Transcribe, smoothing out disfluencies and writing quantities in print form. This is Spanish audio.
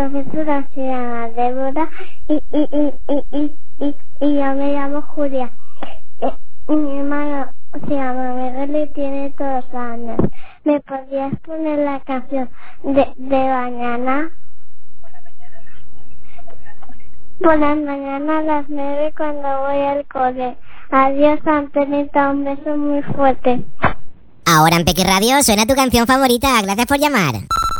Profesora se llama Débora y yo me llamo Julia. Mi hermano se llama Miguel y tiene 2 años. ¿Me podrías poner la canción de mañana? Por la mañana a las 9 cuando voy al cole. Adiós, Antonita, un beso muy fuerte. Ahora en Peque Radio suena tu canción favorita. Gracias por llamar.